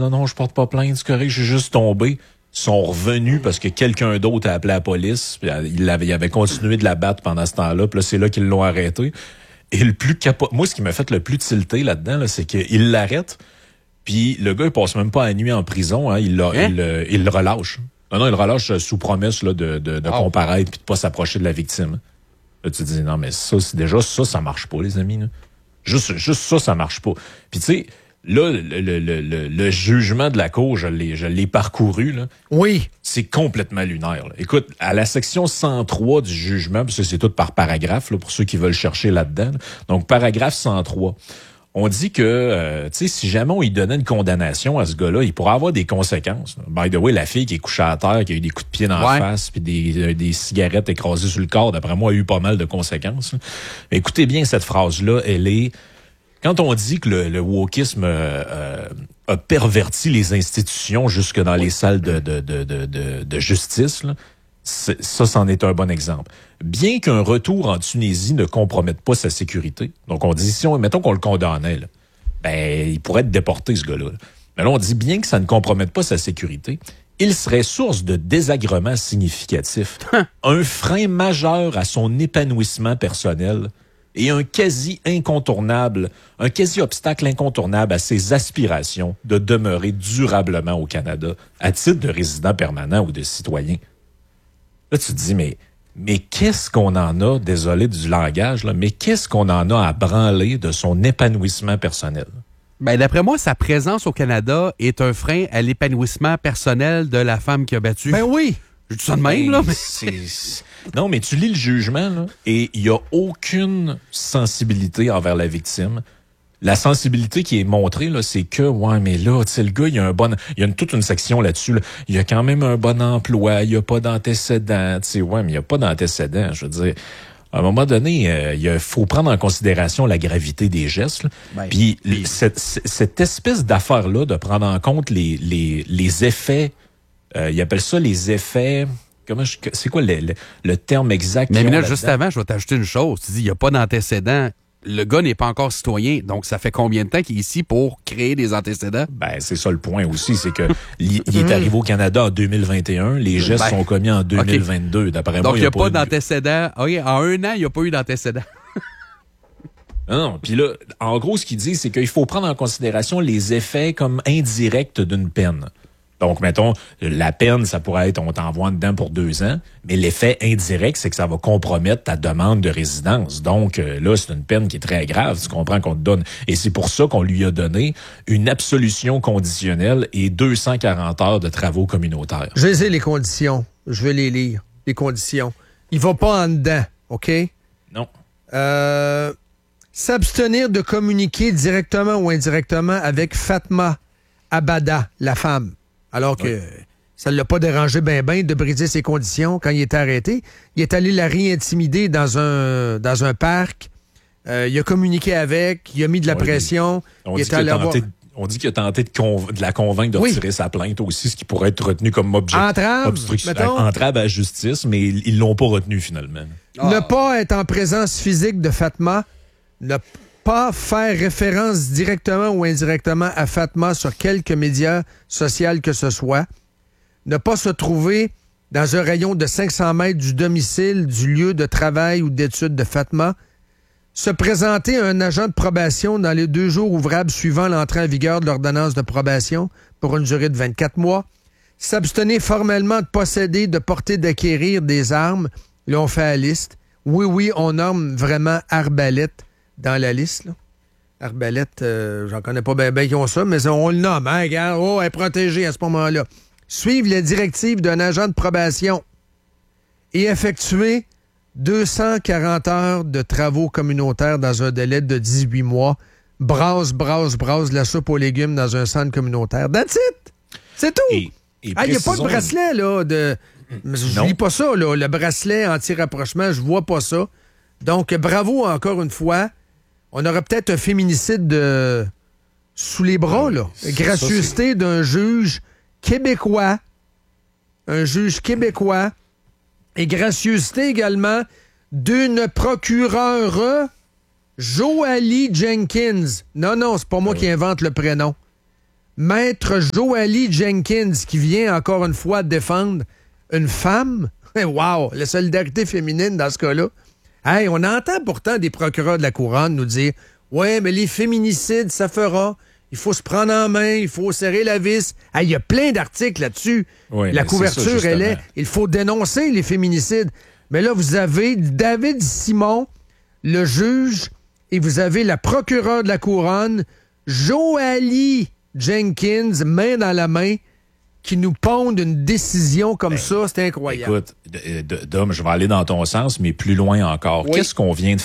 non, je porte pas plainte, c'est correct, j'ai juste tombé. Ils sont revenus parce que quelqu'un d'autre a appelé la police. Puis il avait continué de la battre pendant ce temps-là. Puis là, c'est là qu'ils l'ont arrêté. Et le plus moi, ce qui m'a fait le plus tilter là-dedans, là, c'est qu'il l'arrête. Puis le gars, il passe même pas la nuit en prison. Hein, il le relâche. Non, il le relâche sous promesse là, de comparaître puis de pas s'approcher de la victime. Là, tu te dis, non, mais ça, c'est déjà ça marche pas, les amis. Là. Juste ça marche pas. Puis tu sais, là, le jugement de la cour, je l'ai parcouru. Là. Oui. C'est complètement lunaire. Là. Écoute, à la section 103 du jugement, parce que c'est tout par paragraphe, là, pour ceux qui veulent chercher là-dedans. Là. Donc, paragraphe 103. On dit que, tu sais, si jamais on lui donnait une condamnation à ce gars-là, il pourrait avoir des conséquences. By the way, la fille qui est couchée à terre, qui a eu des coups de pied dans la face, puis des cigarettes écrasées sur le corps, d'après moi, a eu pas mal de conséquences. Mais écoutez bien cette phrase-là, elle est... Quand on dit que le wokisme a perverti les institutions jusque dans les salles de justice, là, ça, c'en est un bon exemple. Bien qu'un retour en Tunisie ne compromette pas sa sécurité, donc on dit, mettons qu'on le condamnait, là, ben, il pourrait être déporté, ce gars-là. Mais là, on dit, bien que ça ne compromette pas sa sécurité, il serait source de désagréments significatifs, un frein majeur à son épanouissement personnel et un quasi-obstacle incontournable à ses aspirations de demeurer durablement au Canada à titre de résident permanent ou de citoyen. Là, tu te dis, mais qu'est-ce qu'on en a, désolé du langage, là, mais qu'est-ce qu'on en a à branler de son épanouissement personnel? Ben, d'après moi, sa présence au Canada est un frein à l'épanouissement personnel de la femme qui a battu. Ben oui! Je dis ça de même, là. Mais... Non, mais tu lis le jugement, là, et il n'y a aucune sensibilité envers la victime. La sensibilité qui est montrée, là, c'est que, ouais, mais là, tu sais, le gars, il y a toute une section là-dessus, là. Il y a quand même un bon emploi, il n'y a pas d'antécédent, tu sais, ouais, mais il n'y a pas d'antécédent, je veux dire. À un moment donné, il faut prendre en considération la gravité des gestes. Puis cette espèce d'affaire-là, de prendre en compte les effets, ils appellent ça les effets... C'est quoi le terme exact? Mais là, juste avant, je vais t'ajouter une chose. Tu dis, il n'y a pas d'antécédent. Le gars n'est pas encore citoyen, donc ça fait combien de temps qu'il est ici pour créer des antécédents? Ben, c'est ça le point aussi, c'est que il est arrivé au Canada en 2021, les gestes sont commis en 2022, d'après moi. Donc, il n'y a pas d'antécédent. OK, en un an, il n'y a pas eu d'antécédent. Non, puis là, en gros, ce qu'il dit, c'est qu'il faut prendre en considération les effets comme indirects d'une peine. Donc, mettons, la peine, ça pourrait être, on t'envoie dedans pour 2 ans, mais l'effet indirect, c'est que ça va compromettre ta demande de résidence. Donc, là, c'est une peine qui est très grave, tu comprends qu'on te donne. Et c'est pour ça qu'on lui a donné une absolution conditionnelle et 240 heures de travaux communautaires. Je les ai, les conditions. Je vais les lire, les conditions. Il va pas en dedans, OK? Non. S'abstenir de communiquer directement ou indirectement avec Fatma Abada, la femme. Alors que ça ne l'a pas dérangé ben de briser ses conditions quand il est arrêté. Il est allé la réintimider dans un parc. Il a communiqué avec, il a mis de la pression. On dit qu'il a tenté de la convaincre de retirer sa plainte aussi, ce qui pourrait être retenu comme entrave à la justice, mais ils l'ont pas retenu finalement. Ne pas être en présence physique de Fatma, ne pas faire référence directement ou indirectement à Fatma sur quelque média social que ce soit, ne pas se trouver dans un rayon de 500 mètres du domicile, du lieu de travail ou d'études de Fatma, se présenter à un agent de probation dans les 2 jours ouvrables suivant l'entrée en vigueur de l'ordonnance de probation pour une durée de 24 mois, s'abstenir formellement de posséder, de porter, d'acquérir des armes. Là, on fait la liste. Oui, on nomme vraiment arbalète dans la liste, là. Arbalète, j'en connais pas bien qui ont ça, mais on le nomme. Hein, regarde, elle est protégée à ce moment-là. Suivre les directives d'un agent de probation et effectuer 240 heures de travaux communautaires dans un délai de 18 mois. Brasse la soupe aux légumes dans un centre communautaire. That's it! C'est tout! Il n'y a pas de bracelet, là, je lis pas ça, là. Le bracelet anti-rapprochement, je vois pas ça. Donc, bravo encore une fois. On aurait peut-être un féminicide sous les bras, là. Gracieuseté d'un juge québécois. Un juge québécois. Et gracieuseté également d'une procureure Joali Jenkins. Non, c'est pas moi qui invente le prénom. Maître Joali Jenkins, qui vient encore une fois défendre une femme. Wow, la solidarité féminine dans ce cas-là. Hey, on entend pourtant des procureurs de la couronne nous dire « Ouais, mais les féminicides, ça fera. Il faut se prendre en main, il faut serrer la vis. » Hey, il y a plein d'articles là-dessus. Oui, la couverture, elle est « Il faut dénoncer les féminicides. » Mais là, vous avez David Simon, le juge, et vous avez la procureure de la couronne, Joali Jenkins, main dans la main, qui nous pondent une décision comme ça. C'est incroyable. Écoute, Dom, je vais aller dans ton sens, mais plus loin encore. Oui. Qu'est-ce qu'on vient de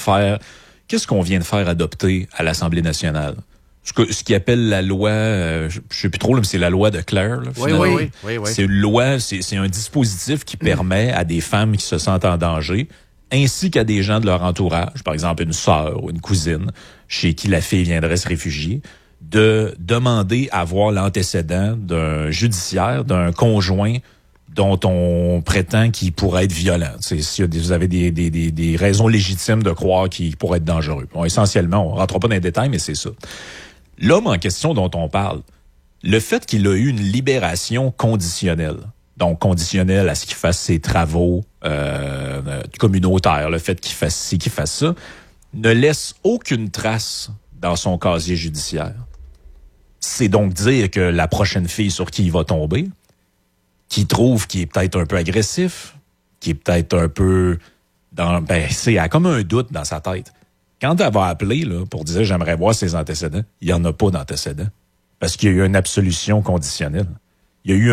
faire adopter à l'Assemblée nationale? Ce qu'ils appellent la loi, je sais plus trop, là, mais c'est la loi de Claire. Là, oui. C'est une loi, c'est un dispositif qui permet à des femmes qui se sentent en danger, ainsi qu'à des gens de leur entourage, par exemple une sœur ou une cousine, chez qui la fille viendrait se réfugier, de demander à voir l'antécédent d'un judiciaire, d'un conjoint dont on prétend qu'il pourrait être violent. Si vous avez des raisons légitimes de croire qu'il pourrait être dangereux. Bon, essentiellement, on ne rentre pas dans les détails, mais c'est ça. L'homme en question dont on parle, le fait qu'il a eu une libération conditionnelle, donc conditionnelle à ce qu'il fasse ses travaux communautaires, le fait qu'il fasse ci, qu'il fasse ça, ne laisse aucune trace dans son casier judiciaire. C'est donc dire que la prochaine fille sur qui il va tomber, qui trouve qu'il est peut-être un peu agressif, qui est peut-être un peu elle a comme un doute dans sa tête. Quand elle va appeler là, pour dire « j'aimerais voir ses antécédents », il n'y en a pas d'antécédents. Parce qu'il y a eu une absolution conditionnelle. Il y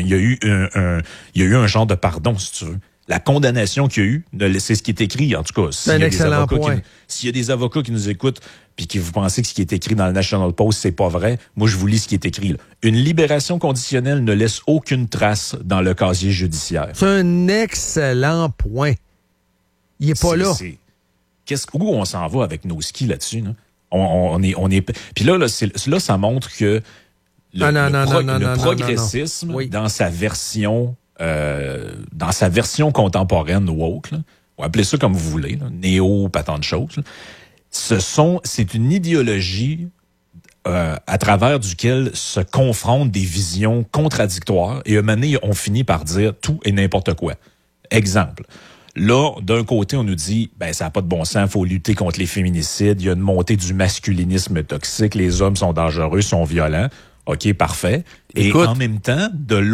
a eu un genre de pardon, si tu veux. La condamnation qu'il y a eu, c'est ce qui est écrit, en tout cas. C'est un excellent point. S'il y a des avocats qui nous écoutent puis qui vous pensez que ce qui est écrit dans le National Post, c'est pas vrai, moi, je vous lis ce qui est écrit. Là. Une libération conditionnelle ne laisse aucune trace dans le casier judiciaire. C'est un excellent point. Il est pas là. Où on s'en va avec nos skis là-dessus? Là? On est. Puis là, ça montre que le progressisme, oui, dans sa version contemporaine woke, là, ou appelez ça comme vous voulez, là, néo, pas tant de choses, là, c'est une idéologie à travers duquel se confrontent des visions contradictoires et à un moment donné, on finit par dire tout et n'importe quoi. Exemple. Là, d'un côté, on nous dit, ça n'a pas de bon sens, il faut lutter contre les féminicides, il y a une montée du masculinisme toxique, les hommes sont dangereux, sont violents. OK, parfait. Écoute, et en même temps,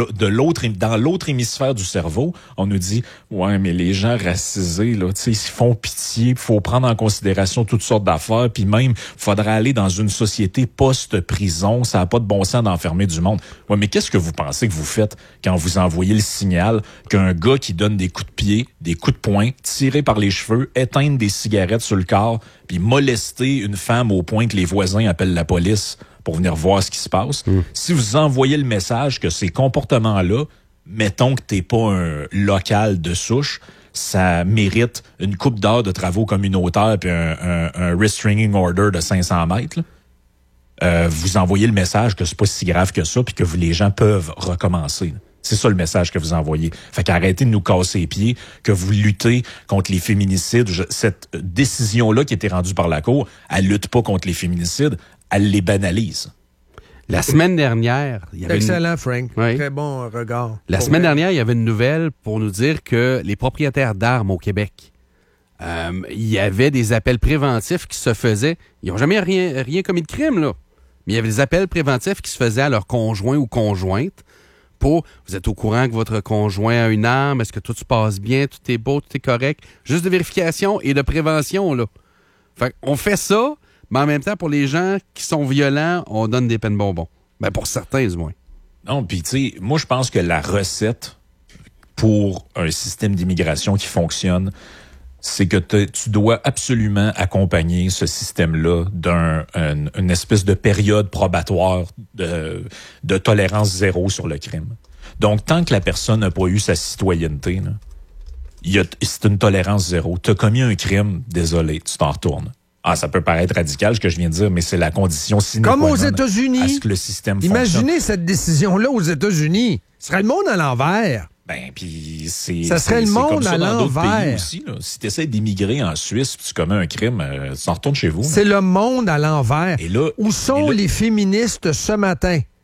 dans l'autre hémisphère du cerveau, on nous dit, ouais, mais les gens racisés, là, tu sais, ils font pitié, il faut prendre en considération toutes sortes d'affaires, puis même, faudrait aller dans une société post-prison, ça n'a pas de bon sens d'enfermer du monde. Ouais, mais qu'est-ce que vous pensez que vous faites quand vous envoyez le signal qu'un gars qui donne des coups de pied, des coups de poing, tiré par les cheveux, éteindre des cigarettes sur le corps, puis molester une femme au point que les voisins appellent la police pour venir voir ce qui se passe. Si vous envoyez le message que ces comportements-là, mettons que t'es pas un local de souche, ça mérite une coupe d'heures de travaux communautaires puis un restraining order de 500 mètres, vous envoyez le message que c'est pas si grave que ça puis que les gens peuvent recommencer. C'est ça le message que vous envoyez. Fait qu'arrêtez de nous casser les pieds, que vous luttez contre les féminicides. Cette décision-là qui a été rendue par la Cour, elle lutte pas contre les féminicides, elle les banalise. La semaine dernière... il y avait excellent, Frank. Oui. Très bon regard. La semaine dernière, il y avait une nouvelle pour nous dire que les propriétaires d'armes au Québec, il y avait des appels préventifs qui se faisaient. Ils n'ont jamais rien commis de crime, là. Mais il y avait des appels préventifs qui se faisaient à leur conjoint ou conjointe pour, vous êtes au courant que votre conjoint a une arme, est-ce que tout se passe bien, tout est beau, tout est correct? Juste de vérification et de prévention, là. Fait qu'on fait ça, mais en même temps, pour les gens qui sont violents, on donne des peines bonbons. Pour certains, du moins. Non, puis tu sais, moi, je pense que la recette pour un système d'immigration qui fonctionne, c'est que tu dois absolument accompagner ce système-là d'une espèce de période probatoire de tolérance zéro sur le crime. Donc, tant que la personne n'a pas eu sa citoyenneté, c'est une tolérance zéro. Tu as commis un crime, désolé, tu t'en retournes. Ah, ça peut paraître radical, ce que je viens de dire, mais c'est la condition sine qua non comme aux États-Unis. À ce que le système Imaginez fonctionne. cette décision-là aux États-Unis. Ce serait le monde à l'envers. Puis ça serait le monde à l'envers. Aussi, là. Si tu essaies d'immigrer en Suisse puis tu commets un crime, tu t'en retournes chez vous. C'est le monde à l'envers. Et là, où sont les féministes ce matin?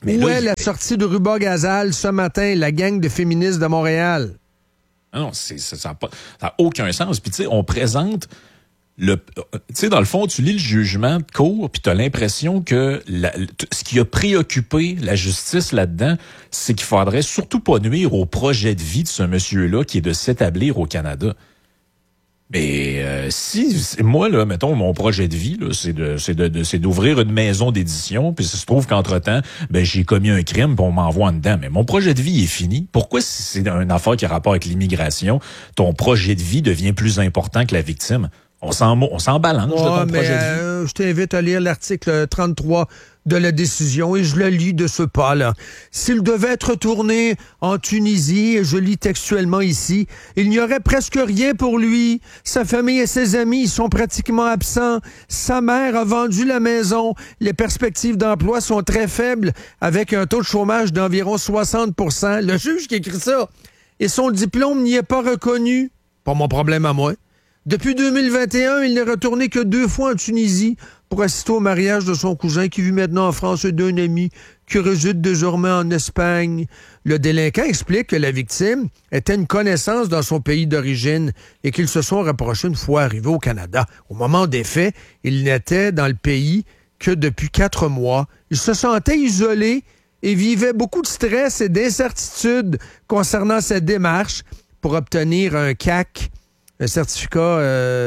Mais Où là, est la sortie de Ruba Gazal ce matin, la gang de féministes de Montréal? Non, ça n'a aucun sens. Puis tu sais, on présente tu sais, dans le fond, tu lis le jugement de cour, puis tu as l'impression que ce qui a préoccupé la justice là-dedans, c'est qu'il faudrait surtout pas nuire au projet de vie de ce monsieur-là qui est de s'établir au Canada. Mais moi, là, mettons, mon projet de vie, là, c'est d'ouvrir une maison d'édition, puis ça se trouve qu'entre-temps, j'ai commis un crime, puis on m'envoie en dedans. Mais mon projet de vie est fini. Pourquoi, si c'est une affaire qui a rapport avec l'immigration, ton projet de vie devient plus important que la victime? On s'en balance de ton projet de vie. Je t'invite à lire l'article 33 de la décision et je le lis de ce pas-là. S'il devait être retourné en Tunisie, et je lis textuellement ici, il n'y aurait presque rien pour lui. Sa famille et ses amis sont pratiquement absents. Sa mère a vendu la maison. Les perspectives d'emploi sont très faibles avec un taux de chômage d'environ 60%. Le juge qui écrit ça. Et son diplôme n'y est pas reconnu. Pas mon problème à moi. Depuis 2021, il n'est retourné que 2 fois en Tunisie pour assister au mariage de son cousin qui vit maintenant en France et d'un ami qui réside désormais en Espagne. Le délinquant explique que la victime était une connaissance dans son pays d'origine et qu'ils se sont rapprochés une fois arrivés au Canada. Au moment des faits, il n'était dans le pays que depuis 4 mois. Il se sentait isolé et vivait beaucoup de stress et d'incertitude concernant cette démarche pour obtenir un CAC, un certificat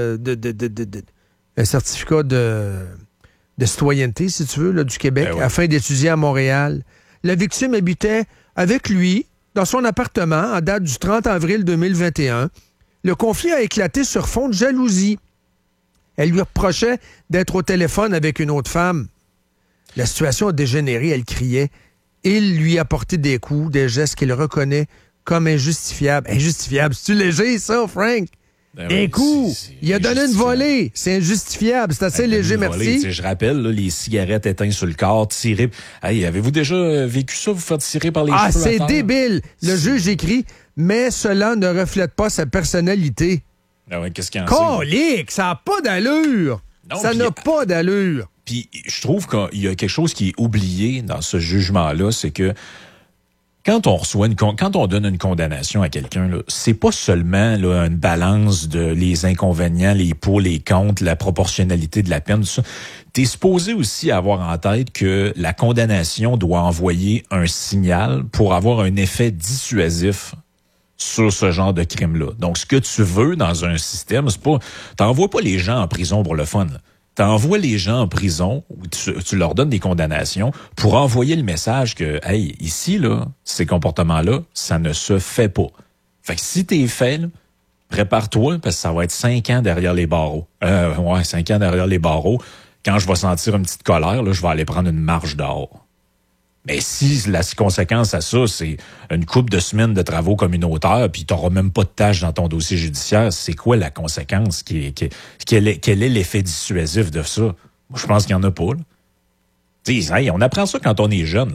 de citoyenneté, si tu veux, là, du Québec, oui. afin d'étudier à Montréal. La victime habitait avec lui dans son appartement en date du 30 avril 2021. Le conflit a éclaté sur fond de jalousie. Elle lui reprochait d'être au téléphone avec une autre femme. La situation a dégénéré, elle criait. Il lui a porté des coups, des gestes qu'il reconnaît comme injustifiables. Injustifiables, c'est-tu léger, ça, Frank? Un coup, il a donné une volée. C'est injustifiable. C'est assez léger, merci. Je rappelle, là, les cigarettes éteintes sur le corps, tirées. Hey, avez-vous déjà vécu ça, vous faire tirer par les cheveux? C'est débile. Le juge écrit, mais cela ne reflète pas sa personnalité. Ah ouais, qu'est-ce qu'il y en a? Colique, ça n'a pas d'allure. Non, ça n'a pas d'allure. Puis je trouve qu'il y a quelque chose qui est oublié dans ce jugement-là, c'est que quand on donne une condamnation à quelqu'un, là, c'est pas seulement là, une balance de les inconvénients, les pour, les contre, la proportionnalité de la peine, tout ça. T'es supposé aussi avoir en tête que la condamnation doit envoyer un signal pour avoir un effet dissuasif sur ce genre de crime-là. Donc, ce que tu veux dans un système, c'est pas, t'envoies pas les gens en prison pour le fun, là. T'envoies les gens en prison, ou tu leur donnes des condamnations pour envoyer le message que, hey, ici, là, ces comportements-là, ça ne se fait pas. Fait que si t'es fait, là, prépare-toi, parce que ça va être 5 ans derrière les barreaux. 5 ans derrière les barreaux. Quand je vais sentir une petite colère, là, je vais aller prendre une marche dehors. Mais si la conséquence à ça, c'est une couple de semaines de travaux communautaires, puis tu n'auras même pas de tâches dans ton dossier judiciaire, c'est quoi la conséquence? Quel est l'effet dissuasif de ça? Moi, je pense qu'il n'y en a pas. Hey, on apprend ça quand on est jeune.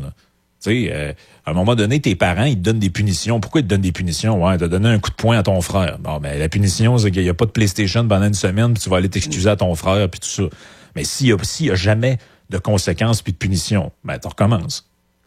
À un moment donné, tes parents, ils te donnent des punitions. Pourquoi ils te donnent des punitions? Ouais, t'as donné un coup de poing à ton frère. Bon, ben, la punition, c'est qu'il n'y a pas de PlayStation pendant une semaine, puis tu vas aller t'excuser à ton frère, puis tout ça. Mais s'il y a jamais de conséquences puis de punitions, ben, tu recommences.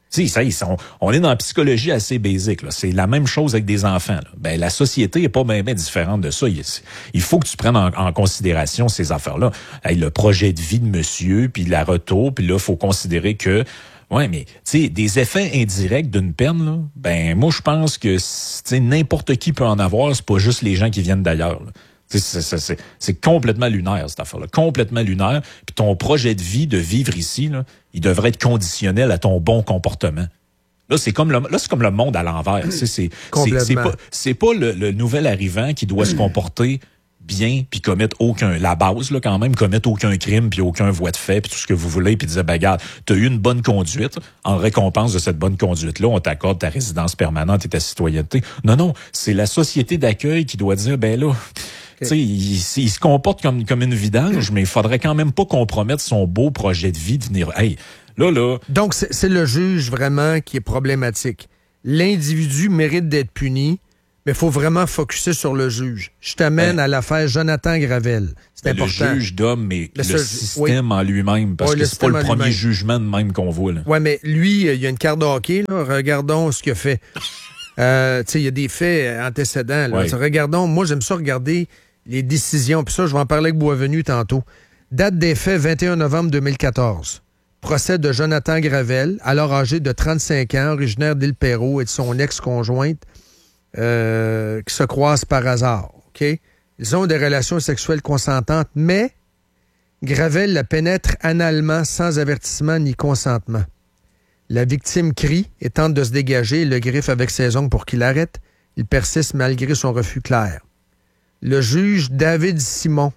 On est dans la psychologie assez basique. Là. C'est la même chose avec des enfants. Là. Ben, la société est pas bien différente de ça. Il faut que tu prennes en considération ces affaires-là. Hey, le projet de vie de monsieur, puis la retour, puis là, il faut considérer que mais tu sais, des effets indirects d'une peine, là, ben moi je pense que n'importe qui peut en avoir, c'est pas juste les gens qui viennent d'ailleurs. Là. C'est complètement lunaire, cette affaire-là. Complètement lunaire. Puis ton projet de vie, de vivre ici, là, il devrait être conditionnel à ton bon comportement. Là, c'est comme le monde à l'envers. C'est pas le nouvel arrivant qui doit se comporter bien puis commettre la base, là, quand même, commettre aucun crime puis aucun voie de fait puis tout ce que vous voulez puis dire, ben, regarde, t'as eu une bonne conduite. En récompense de cette bonne conduite-là, on t'accorde ta résidence permanente et ta citoyenneté. Non, c'est la société d'accueil qui doit dire, ben là, tu sais, il se comporte comme une vidange, mais il faudrait quand même pas compromettre son beau projet de vie de venir. Hey, là. Donc, c'est le juge vraiment qui est problématique. L'individu mérite d'être puni, Mais il faut vraiment focusser sur le juge. Je t'amène à l'affaire Jonathan Gravel. C'est important. Le juge d'homme, mais le système en lui-même, parce que c'est pas le premier jugement de même qu'on voit. Oui, mais lui, il y a une carte de hockey. Là. Regardons ce qu'il a fait. Il y a des faits antécédents. Là. Regardons, moi, j'aime ça regarder les décisions. Puis ça, je vais en parler avec Boisvenu tantôt. Date des faits, 21 novembre 2014. Procès de Jonathan Gravel, alors âgé de 35 ans, originaire d'Île-Perrot et de son ex-conjointe, qui se croisent par hasard. Okay? Ils ont des relations sexuelles consentantes, mais Gravel la pénètre analement sans avertissement ni consentement. La victime crie et tente de se dégager et le griffe avec ses ongles pour qu'il arrête. Il persiste malgré son refus clair. Le juge David Simon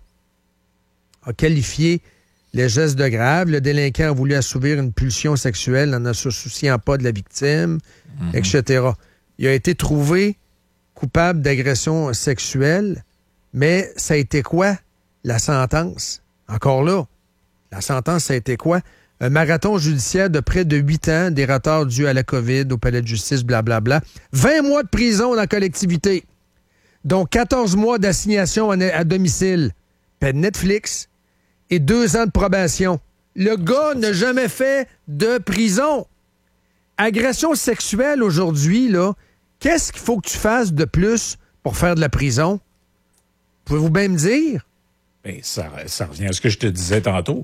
a qualifié les gestes de grave. Le délinquant a voulu assouvir une pulsion sexuelle en ne se souciant pas de la victime, etc. Il a été trouvé coupable d'agression sexuelle, mais ça a été quoi, la sentence? Encore là, la sentence, ça a été quoi? Un marathon judiciaire de près de 8 ans, des retards dus à la COVID, au palais de justice, blablabla. 20 mois de prison dans la collectivité, dont 14 mois d'assignation à domicile, paie de Netflix et 2 ans de probation. Le gars n'a jamais fait de prison. Agression sexuelle aujourd'hui, là, qu'est-ce qu'il faut que tu fasses de plus pour faire de la prison? Pouvez-vous bien me dire? Bien, ça revient à ce que je te disais tantôt.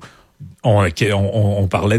On parlait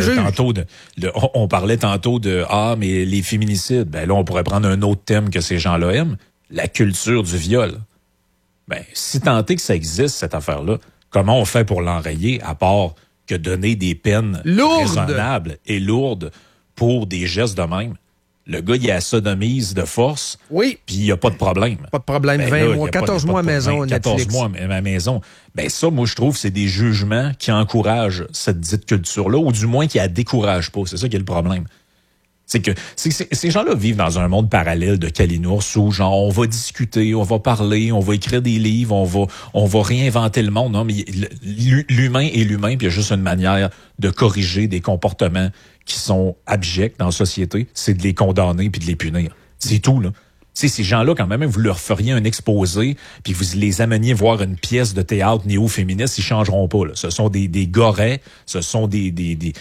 on parlait tantôt de mais les féminicides. Ben là, on pourrait prendre un autre thème que ces gens-là aiment, la culture du viol. Ben, si tant est que ça existe, cette affaire-là, comment on fait pour l'enrayer, à part que donner des peines raisonnables et lourdes pour des gestes de même? Le gars, il a sodomise de force, oui, puis il n'y a pas de problème. Pas de problème, 20 mois, 14 mois à maison, 14 mois à ma maison. Ben ça, moi, je trouve c'est des jugements qui encouragent cette dite culture-là, ou du moins qui la découragent pas. C'est ça qui est le problème. C'est que ces gens-là vivent dans un monde parallèle de Kalinours où, genre, on va discuter, on va parler, on va écrire des livres, on va réinventer le monde. Non, mais l'humain est l'humain, puis il y a juste une manière de corriger des comportements qui sont abjects dans la société, c'est de les condamner puis de les punir. C'est tout, là. Tu sais, ces gens-là, quand même, vous leur feriez un exposé, puis vous les ameniez voir une pièce de théâtre néo-féministe, ils changeront pas, là. Ce sont des gorets, ce sont des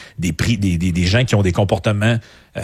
gens qui ont des comportements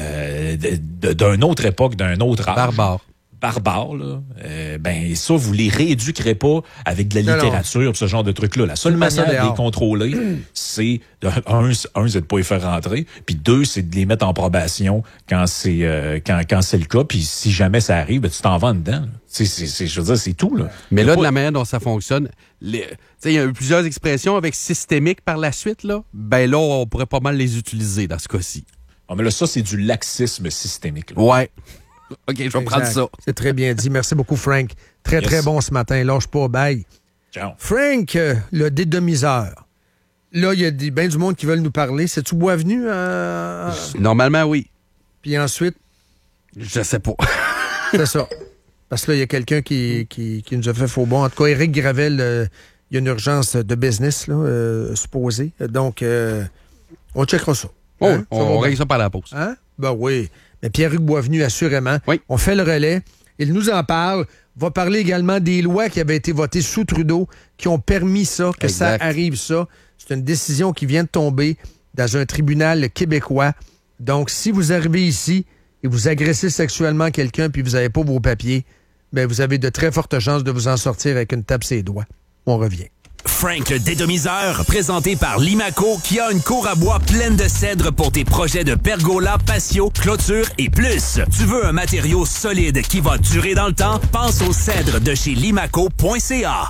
d'une autre époque, d'un autre âge. Barbares, là. Ben, ça, vous les rééduquerez pas avec de la littérature, ce genre de trucs-là. La seule manière de les contrôler, c'est, c'est de pas les faire rentrer, puis 2, c'est de les mettre en probation quand c'est le cas, puis si jamais ça arrive, ben, tu t'en vas dedans. Je veux dire, c'est tout, là. Mais là, de la manière dont ça fonctionne, il y a eu plusieurs expressions avec systémique par la suite, là. Ben là, on pourrait pas mal les utiliser dans ce cas-ci. Ah, mais là, ça, c'est du laxisme systémique, là. Ouais. OK, je vais prendre ça. C'est très bien dit. Merci beaucoup, Frank. Très, très bon ce matin. Lâche pas, bye. Ciao. Frank, le dédomiseur. Là, il y a bien du monde qui veulent nous parler. C'est-tu Boisvenu? Normalement, oui. Puis ensuite? Je sais pas. C'est ça. Parce que là, il y a quelqu'un qui nous a fait faux bon. En tout cas, Éric Gravel, il y a une urgence de business, là, supposée. Donc, on checkera ça. Oh, hein? On règle ça par la pause. Hein? Ben oui. Mais Pierre-Hugues Boisvenu, assurément. Oui. On fait le relais. Il nous en parle. Va parler également des lois qui avaient été votées sous Trudeau, qui ont permis ça, que exact. Ça arrive ça. C'est une décision qui vient de tomber dans un tribunal québécois. Donc, si vous arrivez ici et vous agressez sexuellement quelqu'un puis vous n'avez pas vos papiers, ben vous avez de très fortes chances de vous en sortir avec une tape sur les doigts. On revient. Frank le dédomiseur, présenté par Limaco, qui a une cour à bois pleine de cèdre pour tes projets de pergola, patio, clôture et plus. Tu veux un matériau solide qui va durer dans le temps? Pense au cèdre de chez limaco.ca.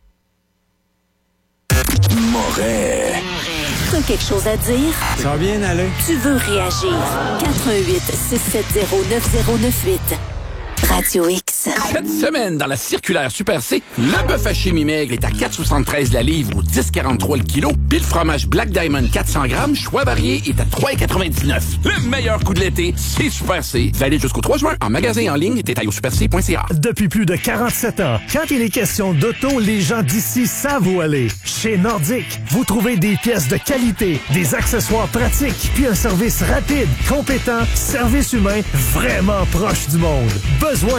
Moret. T'as quelque chose à dire? Ça va bien aller. Tu veux réagir? 88-670-9098. Radio X. Cette semaine, dans la circulaire Super C, le bœuf haché mi-maigre est à 4,73 la livre ou 10,43 le kilo. Puis le fromage Black Diamond 400 grammes, choix varié, est à 3,99. Le meilleur coup de l'été, c'est Super C. Valide jusqu'au 3 juin en magasin et en ligne. Détail au superc.ca. Depuis plus de 47 ans, quand il est question d'auto, les gens d'ici savent où aller. Chez Nordic, vous trouvez des pièces de qualité, des accessoires pratiques, puis un service rapide, compétent, service humain vraiment proche du monde. Besoin d'entretien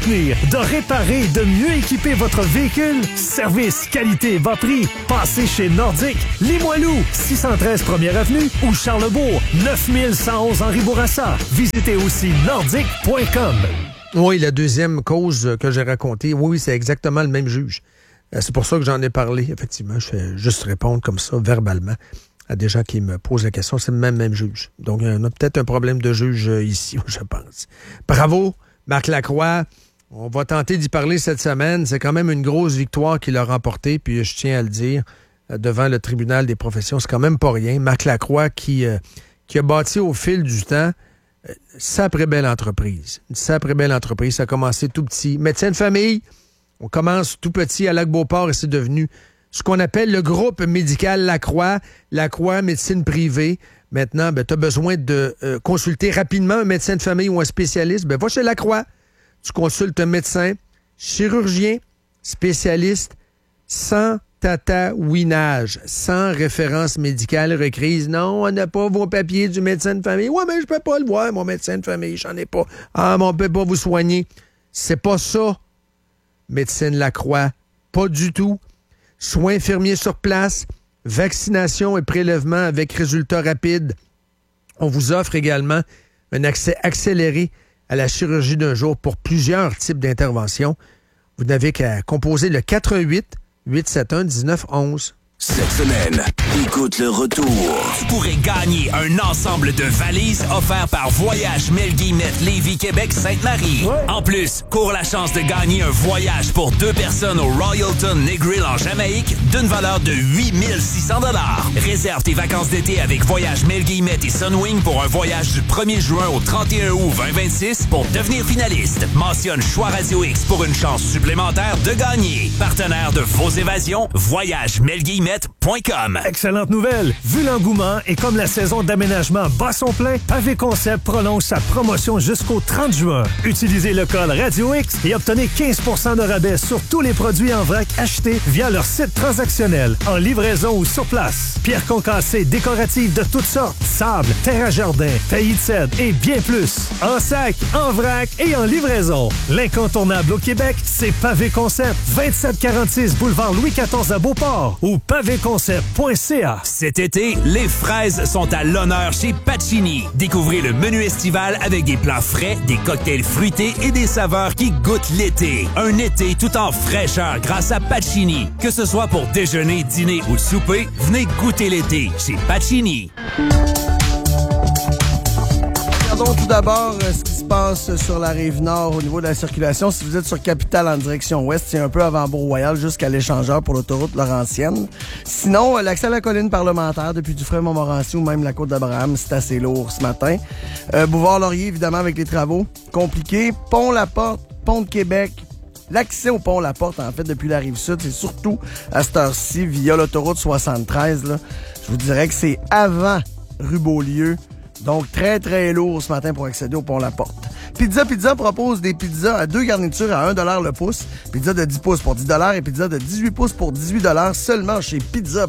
d'entretenir, de réparer et de mieux équiper votre véhicule? Service, qualité, bas prix. Passez chez Nordic, Limoilou, 613 1er Avenue ou Charlebourg, 9111 Henri Bourassa. Visitez aussi nordic.com. Oui, la deuxième cause que j'ai racontée, oui, c'est exactement le même juge. C'est pour ça que j'en ai parlé, effectivement. Je fais juste répondre comme ça, verbalement, à des gens qui me posent la question. C'est le même juge. Donc, il y en a peut-être un problème de juge ici, je pense. Bravo, Marc Lacroix. On va tenter d'y parler cette semaine. C'est quand même une grosse victoire qu'il a remportée, puis je tiens à le dire, devant le tribunal des professions. C'est quand même pas rien. Marc Lacroix qui a bâti au fil du temps sacrée belle entreprise. Une sacrée belle entreprise. Ça a commencé tout petit. Médecin de famille, on commence tout petit à Lac-Beauport et c'est devenu ce qu'on appelle le groupe médical Lacroix. Lacroix, médecine privée. Maintenant, tu as besoin de consulter rapidement un médecin de famille ou un spécialiste. Va chez Lacroix. Tu consultes un médecin, chirurgien, spécialiste, sans tatouinage, sans référence médicale requise. Non, on n'a pas vos papiers du médecin de famille. Ouais, mais je peux pas le voir, mon médecin de famille, j'en ai pas. Ah, mais on peut pas vous soigner. C'est pas ça, médecine Lacroix. Pas du tout. Soins infirmiers sur place, vaccination et prélèvement avec résultats rapides. On vous offre également un accès accéléré à la chirurgie d'un jour pour plusieurs types d'interventions. Vous n'avez qu'à composer le 418-871-1911. Cette semaine, écoute le retour. Tu pourrais gagner un ensemble de valises offerts par Voyage Melguimette Lévis Québec Sainte-Marie. Ouais. En plus, cours la chance de gagner un voyage pour 2 personnes au Royalton Negril en Jamaïque d'une valeur de 8600 $. Réserve tes vacances d'été avec Voyage Melguimette et Sunwing pour un voyage du 1er juin au 31 août 2026 pour devenir finaliste. Mentionne Choix Radio X pour une chance supplémentaire de gagner. Partenaire de vos évasions, Voyage Melguimette. Excellente nouvelle! Vu l'engouement et comme la saison d'aménagement bat son plein, Pavé Concept prolonge sa promotion jusqu'au 30 juin. Utilisez le code Radio X et obtenez 15% de rabais sur tous les produits en vrac achetés via leur site transactionnel, en livraison ou sur place. Pierres concassées décoratives de toutes sortes, sable, terre à jardin, taillis de cèdre et bien plus. En sac, en vrac et en livraison. L'incontournable au Québec, c'est Pavé Concept. 2746 boulevard Louis XIV à Beauport ou pavéconcept.ca. Cet été, les fraises sont à l'honneur chez Pacini. Découvrez le menu estival avec des plats frais, des cocktails fruités et des saveurs qui goûtent l'été. Un été tout en fraîcheur grâce à Pacini. Que ce soit pour déjeuner, dîner ou souper, venez goûter l'été chez Pacini. Regardons tout d'abord ce qui se passe sur la Rive-Nord au niveau de la circulation. Si vous êtes sur Capitale en direction ouest, c'est un peu avant Beau-Royal jusqu'à l'échangeur pour l'autoroute Laurentienne. Sinon, l'accès à la colline parlementaire depuis Dufresne-Montmorency ou même la côte d'Abraham, c'est assez lourd ce matin. Boulevard-Laurier, évidemment, avec les travaux compliqués. Pont-La-Porte, Pont de Québec. L'accès au pont La Porte, en fait, depuis la Rive-Sud, c'est surtout à cette heure-ci via l'autoroute 73. Là. Je vous dirais que c'est avant rue Beaulieu. Donc, très, très lourd ce matin pour accéder au pont La Porte. Pizza propose des pizzas à 2 garnitures à 1 $ le pouce. Pizza de 10 pouces pour 10 $ et pizza de 18 pouces pour 18 $ seulement chez Pizza.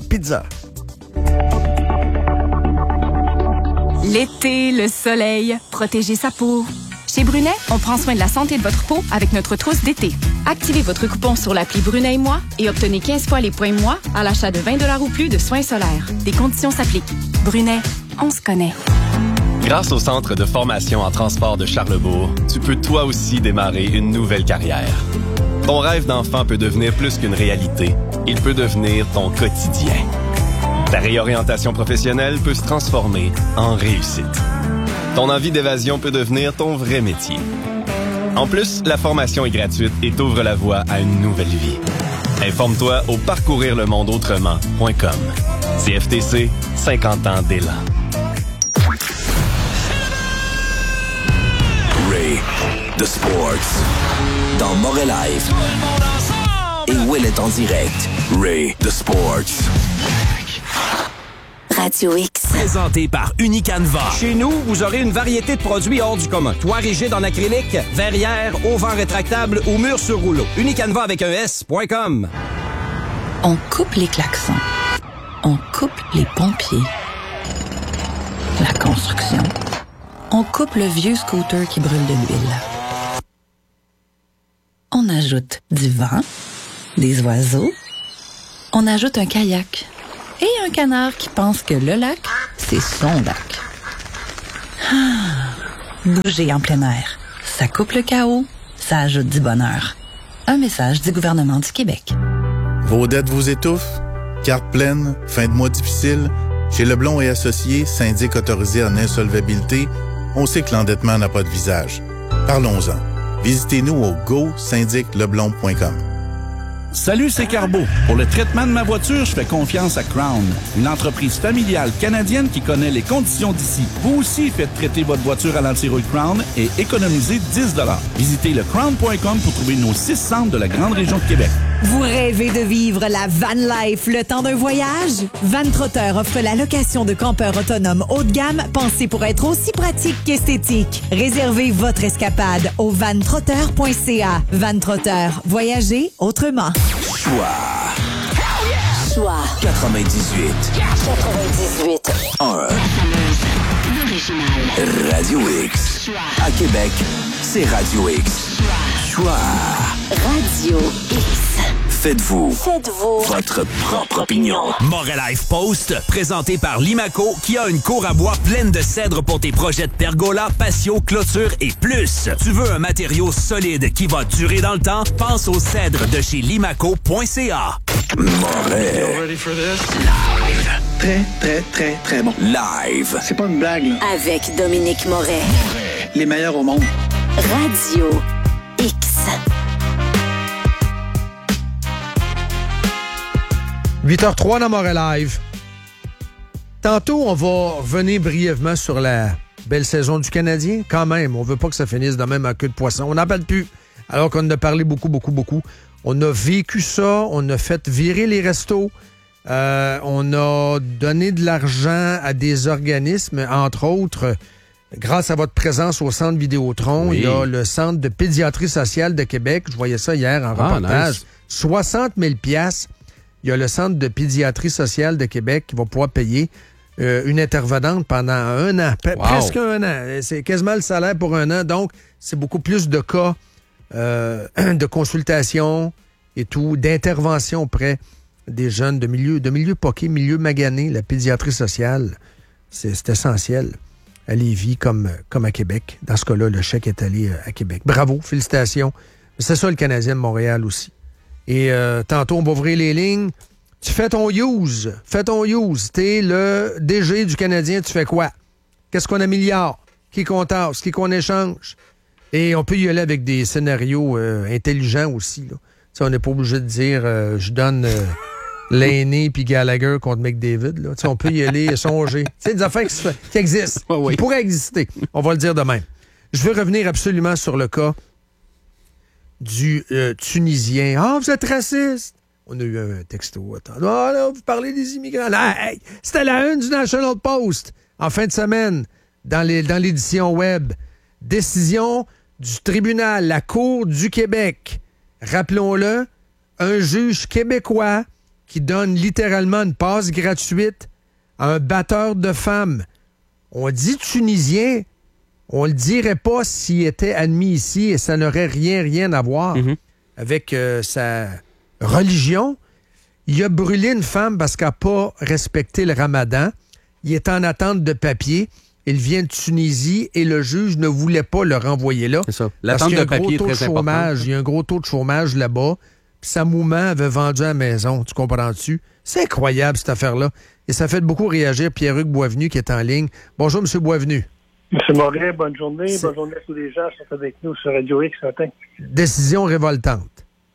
L'été, le soleil, protéger sa peau. Chez Brunet, on prend soin de la santé de votre peau avec notre trousse d'été. Activez votre coupon sur l'appli Brunet et moi et obtenez 15 fois les points moi à l'achat de 20 $ ou plus de soins solaires. Des conditions s'appliquent. Brunet, on se connaît. Grâce au Centre de formation en transport de Charlebourg, tu peux toi aussi démarrer une nouvelle carrière. Ton rêve d'enfant peut devenir plus qu'une réalité. Il peut devenir ton quotidien. Ta réorientation professionnelle peut se transformer en réussite. Ton envie d'évasion peut devenir ton vrai métier. En plus, la formation est gratuite et t'ouvre la voie à une nouvelle vie. Informe-toi au parcourirlemondeautrement.com. CFTC, 50 ans d'élan. Ray, The Sports. Dans Morel Live. Et Will est en direct. Ray, The Sports. Radio X. Présenté par Unicanva. Chez nous, vous aurez une variété de produits hors du commun. Toit rigide en acrylique, verrière, auvent rétractable ou mur sur rouleau. Unicanva avec un S.com. On coupe les klaxons. On coupe les pompiers. La construction. On coupe le vieux scooter qui brûle de l'huile. ajoute du vent, des oiseaux, on ajoute un kayak et un canard qui pense que le lac, c'est son lac. Bouger en plein air, ça coupe le chaos, ça ajoute du bonheur. Un message du gouvernement du Québec. Vos dettes vous étouffent? Carte pleine, fin de mois difficile? Chez Leblond et Associés, syndic autorisé en insolvabilité, on sait que l'endettement n'a pas de visage. Parlons-en. Visitez-nous au go-syndicleblond.com. Salut, c'est Carbo. Pour le traitement de ma voiture, je fais confiance à Crown, une entreprise familiale canadienne qui connaît les conditions d'ici. Vous aussi faites traiter votre voiture à l'antirouille Crown et économisez 10 $. Visitez le crown.com pour trouver nos 6 centres de la grande région de Québec. Vous rêvez de vivre la van life le temps d'un voyage? Van Trotter offre la location de campeurs autonomes haut de gamme pensés pour être aussi pratique qu'esthétique. Réservez votre escapade au vantrotter.ca. Van Trotter, voyagez autrement. Choix 98. 1. Radio X. À Québec, c'est Radio X. Choix. Radio X. Faites-vous votre propre opinion. Montréal Life Post, présenté par Limaco, qui a une cour à bois pleine de cèdre pour tes projets de pergola, patio, clôture et plus. Tu veux un matériau solide qui va durer dans le temps? Pense au cèdre de chez limaco.ca. Montréal. Ready for this? Live. Très bon. Live. C'est pas une blague, là. Avec Dominique Moret. Les meilleurs au monde. Radio X. « 8h03 dans Montréal Live. Tantôt, on va revenir brièvement sur la belle saison du Canadien. Quand même, on veut pas que ça finisse de même en queue de poisson. On n'en parle plus, alors qu'on en a parlé beaucoup. On a vécu ça, on a fait virer les restos, on a donné de l'argent à des organismes, entre autres, grâce à votre présence au Centre Vidéotron. Oui. Il y a le Centre de pédiatrie sociale de Québec. Je voyais ça hier en reportage. Nice. 60 000 $. Il y a le Centre de pédiatrie sociale de Québec qui va pouvoir payer une intervenante pendant 1 an. Presque 1 an. C'est quasiment le salaire pour 1 an. Donc, c'est beaucoup plus de cas de consultation et tout, d'intervention auprès des jeunes de milieu poqué, milieu magané. La pédiatrie sociale, c'est essentiel à Lévis comme à Québec. Dans ce cas-là, le chèque est allé à Québec. Bravo, félicitations. C'est ça le Canadien de Montréal aussi. Et tantôt, on va ouvrir les lignes. Tu fais ton use. T'es le DG du Canadien, tu fais quoi? Qu'est-ce qu'on améliore? Qui qu'on tasse? Qui qu'on échange? Et on peut y aller avec des scénarios intelligents aussi. Là. On n'est pas obligé de dire je donne Lainé puis Gallagher contre McDavid. Là. On peut y aller songer. C'est des affaires qui existent, qui pourraient exister. On va le dire de même. Je veux revenir absolument sur le cas du Tunisien. « Ah, vous êtes raciste! » On a eu un texto. « Ah, là, vous parlez des immigrants. » Hey, c'était la une du National Post en fin de semaine dans l'édition web. Décision du tribunal, la Cour du Québec. Rappelons-le, un juge québécois qui donne littéralement une passe gratuite à un batteur de femmes. On dit Tunisien, on le dirait pas s'il était admis ici et ça n'aurait rien à voir avec sa religion. Il a brûlé une femme parce qu'elle n'a pas respecté le ramadan. Il est en attente de papier. Il vient de Tunisie et le juge ne voulait pas le renvoyer là. C'est ça. L'attente de papier est très importante. Il y a un gros taux de chômage là-bas. Puis sa maman avait vendu à la maison. Tu comprends-tu? C'est incroyable, cette affaire-là. Et ça fait beaucoup réagir Pierre-Hugues Boisvenu qui est en ligne. Bonjour, M. Boisvenu. M. Moret, bonne journée. Bonne journée à tous les gens qui sont avec nous sur Radio X ce matin. Décision révoltante.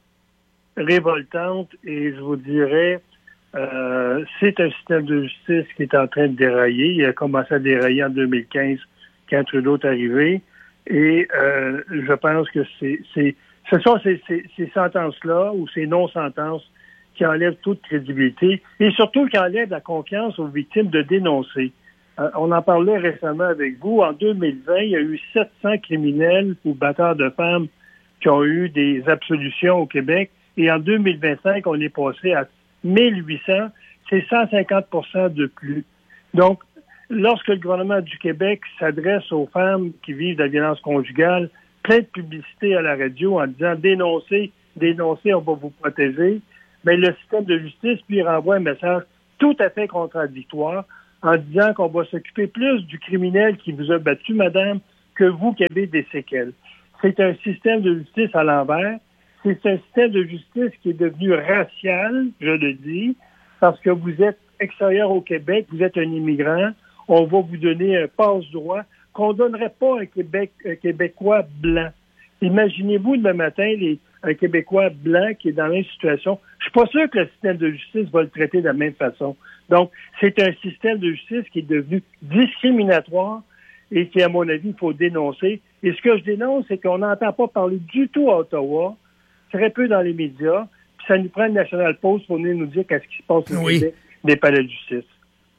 Révoltante, et je vous dirais, c'est un système de justice qui est en train de dérailler. Il a commencé à dérailler en 2015 quand Trudeau est arrivé. Et je pense que ce sont ces sentences-là ou ces non-sentences qui enlèvent toute crédibilité et surtout qui enlèvent la confiance aux victimes de dénoncer. On en parlait récemment avec vous. En 2020, il y a eu 700 criminels ou batteurs de femmes qui ont eu des absolutions au Québec. Et en 2025, on est passé à 1800. C'est 150% de plus. Donc, lorsque le gouvernement du Québec s'adresse aux femmes qui vivent de la violence conjugale, plein de publicité à la radio en disant dénoncer dénoncez, on va vous protéger. Mais le système de justice lui renvoie un message tout à fait contradictoire en disant qu'on va s'occuper plus du criminel qui vous a battu, madame, que vous qui avez des séquelles. C'est un système de justice à l'envers. C'est un système de justice qui est devenu racial, je le dis, parce que vous êtes extérieur au Québec, vous êtes un immigrant, on va vous donner un passe-droit qu'on ne donnerait pas à un Québécois blanc. Imaginez-vous demain matin un Québécois blanc qui est dans la même situation. Je suis pas sûr que le système de justice va le traiter de la même façon. Donc, c'est un système de justice qui est devenu discriminatoire et qui, à mon avis, il faut dénoncer. Et ce que je dénonce, c'est qu'on n'entend pas parler du tout à Ottawa, très peu dans les médias, puis ça nous prend une National Post pour venir nous dire qu'est-ce qui se passe au Québec des palais de justice.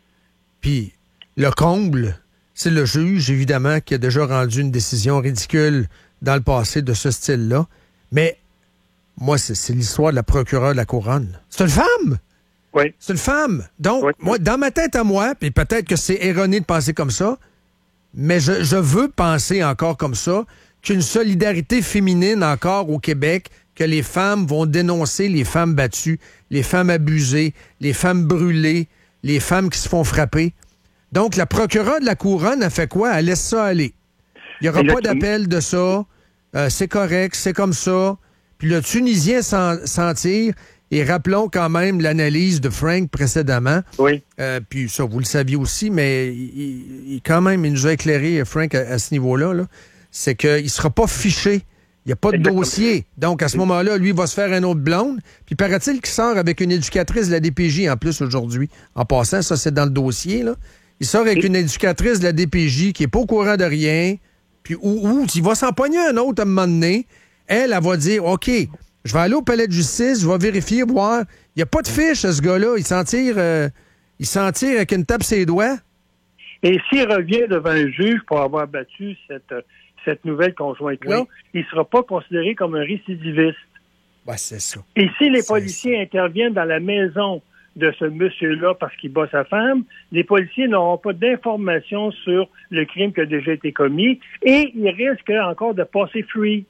Puis, le comble, c'est le juge, évidemment, qui a déjà rendu une décision ridicule dans le passé de ce style-là. Mais moi, c'est l'histoire de la procureure de la Couronne. C'est une femme! Oui. C'est une femme. Donc, moi, dans ma tête à moi, puis peut-être que c'est erroné de penser comme ça, mais je veux penser encore comme ça, qu'une solidarité féminine encore au Québec, que les femmes vont dénoncer les femmes battues, les femmes abusées, les femmes brûlées, les femmes qui se font frapper. Donc, la procureure de la Couronne a fait quoi? Elle laisse ça aller. Il n'y aura pas d'appel de ça. C'est correct, c'est comme ça. Puis le Tunisien s'en tire. Et rappelons quand même l'analyse de Frank précédemment. Oui. Puis ça, vous le saviez aussi, mais il quand même, il nous a éclairé, Frank, à ce niveau-là. Là. C'est qu'il ne sera pas fiché. Il n'y a pas de dossier. Donc, à ce moment-là, lui, il va se faire un autre blonde. Puis, paraît-il qu'il sort avec une éducatrice de la DPJ en plus aujourd'hui. En passant, ça, c'est dans le dossier. Là. Il sort avec une éducatrice de la DPJ qui n'est pas au courant de rien. Puis, ou il va s'en pogner un autre à un moment donné. Elle va dire, OK, je vais aller au palais de justice, je vais vérifier, voir. Il n'y a pas de fiche, ce gars-là. Il s'en tire avec une tape ses doigts. Et s'il revient devant un juge pour avoir battu cette nouvelle conjointe-là, il ne sera pas considéré comme un récidiviste. Ben, c'est ça. Et si les policiers interviennent dans la maison de ce monsieur-là parce qu'il bat sa femme, les policiers n'auront pas d'informations sur le crime qui a déjà été commis et ils risquent encore de passer free.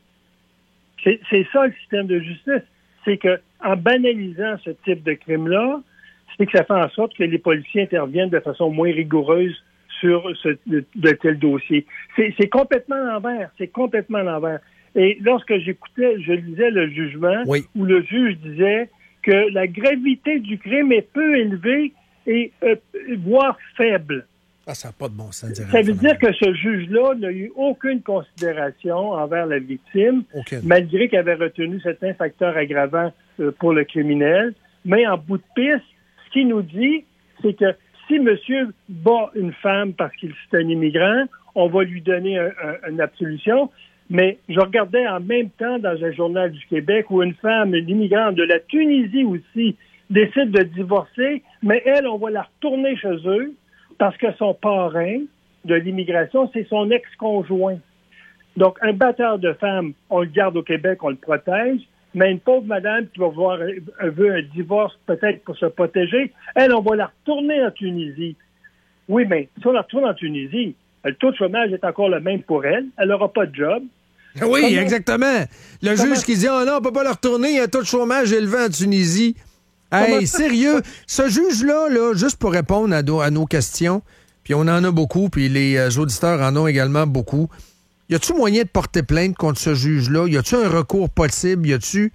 C'est ça le système de justice. C'est que en banalisant ce type de crime-là, c'est que ça fait en sorte que les policiers interviennent de façon moins rigoureuse sur de tels dossiers. C'est complètement l'envers. C'est complètement l'envers. Et lorsque je lisais le jugement, où le juge disait que la gravité du crime est peu élevée et voire faible. Ah, ça n'a pas de bon sens. Ça veut dire que ce juge-là n'a eu aucune considération envers la victime, malgré qu'il avait retenu certains facteurs aggravants pour le criminel. Mais en bout de piste, ce qu'il nous dit, c'est que si monsieur bat une femme parce qu'il est un immigrant, on va lui donner une absolution. Mais je regardais en même temps dans un journal du Québec où une femme, une immigrante de la Tunisie aussi, décide de divorcer, mais elle, on va la retourner chez eux parce que son parrain de l'immigration, c'est son ex-conjoint. Donc, un batteur de femmes, on le garde au Québec, on le protège, mais une pauvre madame qui va veut un divorce peut-être pour se protéger, elle, on va la retourner en Tunisie. Oui, mais si on la retourne en Tunisie, le taux de chômage est encore le même pour elle, elle n'aura pas de job. Oui, exactement. Le juge qui dit « Oh non, on ne peut pas la retourner, il y a un taux de chômage élevé en Tunisie. » Hey, sérieux, ce juge-là, là, juste pour répondre à nos questions, puis on en a beaucoup, puis les auditeurs en ont également beaucoup, y a-tu moyen de porter plainte contre ce juge-là? Y a-tu un recours possible? Y a-tu...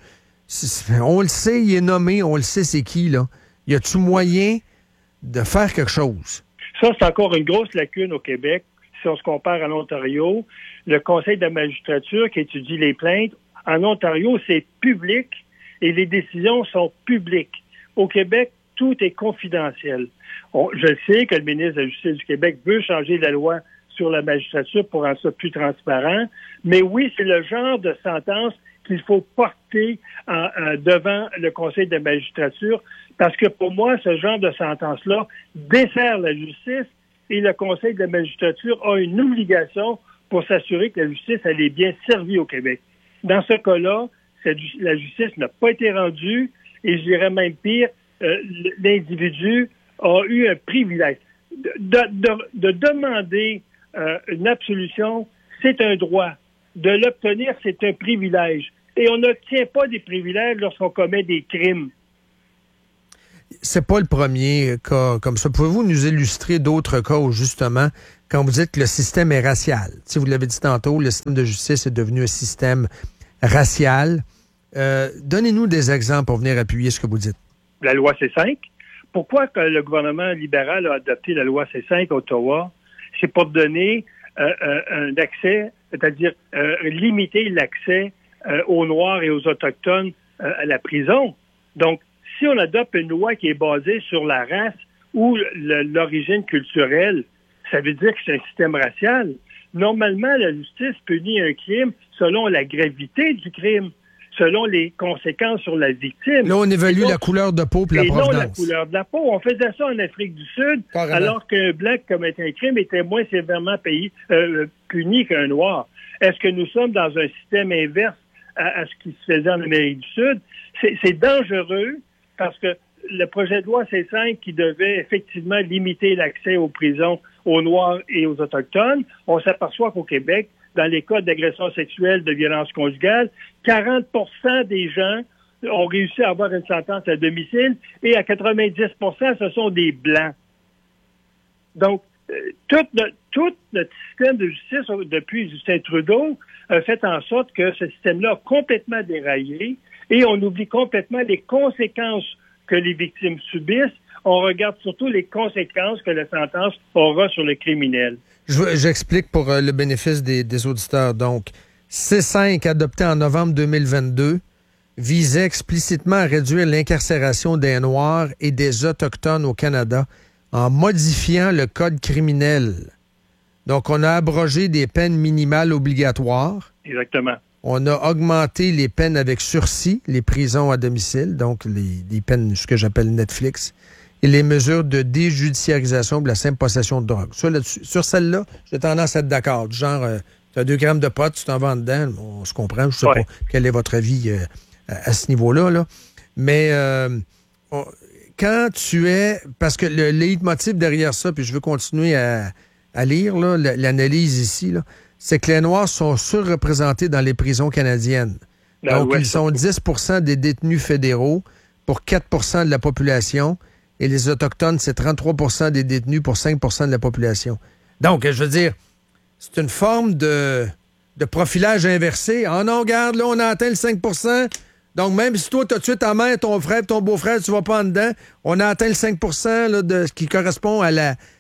On le sait, il est nommé, on le sait c'est qui, là. Y a-tu moyen de faire quelque chose? Ça, c'est encore une grosse lacune au Québec. Si on se compare à l'Ontario, le Conseil de la magistrature qui étudie les plaintes, en Ontario, c'est public et les décisions sont publiques. Au Québec, tout est confidentiel. Je sais que le ministre de la Justice du Québec veut changer la loi sur la magistrature pour rendre ça plus transparent, mais oui, c'est le genre de sentence qu'il faut porter devant le Conseil de la magistrature, parce que pour moi, ce genre de sentence-là dessert la justice et le Conseil de la magistrature a une obligation pour s'assurer que la justice, elle est bien servie au Québec. Dans ce cas-là, la justice n'a pas été rendue et je dirais même pire, l'individu a eu un privilège. De demander une absolution, c'est un droit. De l'obtenir, c'est un privilège. et on n'obtient pas des privilèges lorsqu'on commet des crimes. C'est pas le premier cas comme ça. Pouvez-vous nous illustrer d'autres cas où, justement, quand vous dites que le système est racial, si vous l'avez dit tantôt, le système de justice est devenu un système racial. Donnez-nous des exemples pour venir appuyer ce que vous dites. La loi C5. Pourquoi que le gouvernement libéral a adopté la loi C5 à Ottawa? C'est pour donner un accès, c'est-à-dire limiter l'accès aux Noirs et aux Autochtones à la prison. Donc, si on adopte une loi qui est basée sur la race ou l'origine culturelle, ça veut dire que c'est un système racial. Normalement, la justice punit un crime selon la gravité du crime, selon les conséquences sur la victime. Là, on évalue la couleur de peau et la provenance. Et non la couleur de la peau. On faisait ça en Afrique du Sud, carrément, alors qu'un blanc qui commettait un crime était moins sévèrement puni qu'un noir. Est-ce que nous sommes dans un système inverse à ce qui se faisait en Amérique du Sud? C'est dangereux parce que le projet de loi C5 qui devait effectivement limiter l'accès aux prisons aux Noirs et aux Autochtones, on s'aperçoit qu'au Québec, dans les cas d'agression sexuelle, de violence conjugale, 40% des gens ont réussi à avoir une sentence à domicile et à 90%, ce sont des Blancs. Donc, tout notre système de justice depuis Justin Trudeau a fait en sorte que ce système-là a complètement déraillé et on oublie complètement les conséquences que les victimes subissent. On regarde surtout les conséquences que la sentence aura sur le criminel. J'explique pour le bénéfice des auditeurs. Donc, C5, adopté en novembre 2022, visait explicitement à réduire l'incarcération des Noirs et des Autochtones au Canada en modifiant le code criminel. Donc, on a abrogé des peines minimales obligatoires. Exactement. On a augmenté les peines avec sursis, les prisons à domicile, donc les peines, ce que j'appelle Netflix, et les mesures de déjudiciarisation de la simple possession de drogue. Sur celle-là, j'ai tendance à être d'accord. Du genre, tu as 2 grammes de pot, tu t'en vas dedans, on se comprend. Je sais pas quel est votre avis à ce niveau-là. Là. Mais quand tu es... Parce que le leitmotiv derrière ça, puis je veux continuer à lire là, l'analyse ici, là, c'est que les Noirs sont surreprésentés dans les prisons canadiennes. Donc, ils sont 10% des détenus fédéraux pour 4% de la population. Et les Autochtones, c'est 33% des détenus pour 5% de la population. Donc, je veux dire, c'est une forme de profilage inversé. Oh non, regarde, là, on a atteint le 5%. Donc, même si toi, tu as tué ta mère, ton frère, ton beau-frère, tu vas pas en dedans, on a atteint le 5% là, de ce qui correspond à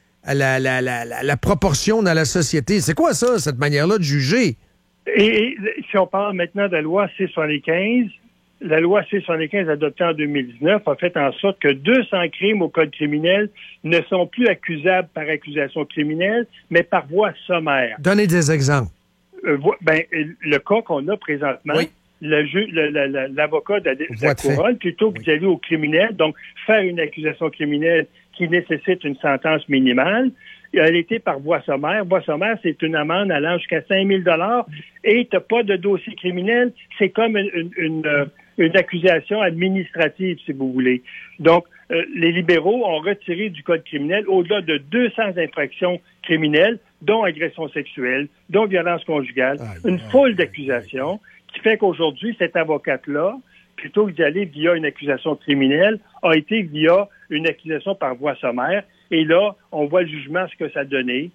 la proportion dans la société. C'est quoi ça, cette manière-là de juger? Et si on parle maintenant de la loi C-75, la loi C-75 adoptée en 2019 a fait en sorte que 200 crimes au code criminel ne sont plus accusables par accusation criminelle, mais par voie sommaire. Donnez des exemples. Le cas qu'on a présentement, l'avocat de la couronne, plutôt que d'aller au criminel, donc faire une accusation criminelle qui nécessite une sentence minimale, elle était par voie sommaire. Voie sommaire, c'est une amende allant jusqu'à 5 000 $ et tu n'as pas de dossier criminel. C'est comme une accusation administrative, si vous voulez. Donc, les libéraux ont retiré du code criminel au-delà de 200 infractions criminelles, dont agression sexuelle, dont violence conjugale, une foule d'accusations, qui fait qu'aujourd'hui, cette avocate-là, plutôt que d'y aller via une accusation criminelle, a été via une accusation par voie sommaire. Et là, on voit le jugement, ce que ça a donné.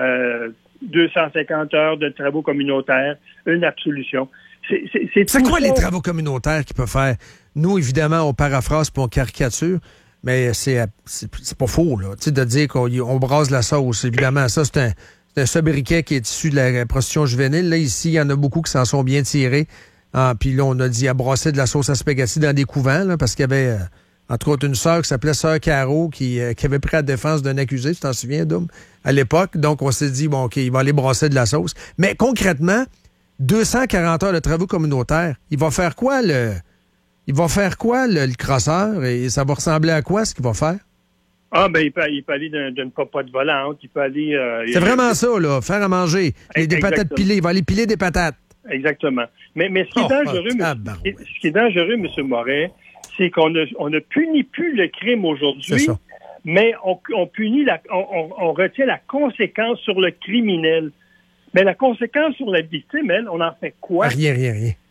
250 heures de travaux communautaires, une absolution. C'est quoi les travaux communautaires qu'il peut faire? Nous, évidemment, on paraphrase puis on caricature, mais c'est pas faux, là. Tu sais, de dire qu'on brase la sauce. Évidemment, ça, c'est un sobriquet qui est issu de la prostitution juvénile. Là, ici, il y en a beaucoup qui s'en sont bien tirés. Puis là, on a dit à brasser de la sauce à spaghetti dans des couvents, là, parce qu'il y avait, entre autres, une sœur qui s'appelait Sœur Caro qui avait pris la défense d'un accusé, tu t'en souviens, Doum, à l'époque. Donc, on s'est dit, bon, OK, il va aller brasser de la sauce. Mais concrètement, 240 heures de travaux communautaires, il va faire quoi, le crosseur? Et ça va ressembler à quoi, ce qu'il va faire? Il peut aller d'une popote volante, il peut aller... c'est vraiment ça, là, faire à manger. Des patates pilées, il va aller piler des patates. Exactement. Mais ce qui est dangereux, M. Moret, c'est qu'on ne punit plus le crime aujourd'hui, mais on punit on retient la conséquence sur le criminel. Mais la conséquence sur la victime, elle, on en fait quoi? Rien.